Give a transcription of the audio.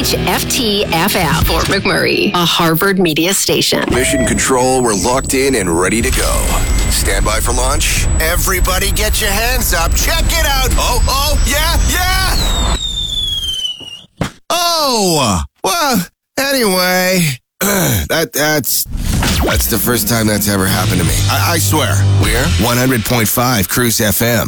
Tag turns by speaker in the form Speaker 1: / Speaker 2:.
Speaker 1: WHFT-FM, Fort McMurray, a Harvard media station.
Speaker 2: Mission Control, we're locked in and ready to go. Stand by for launch. Everybody get your hands up. Check it out. Oh, yeah. Oh, well, anyway, that's the first time that's ever happened to me. I swear. We're 100.5 Cruise FM.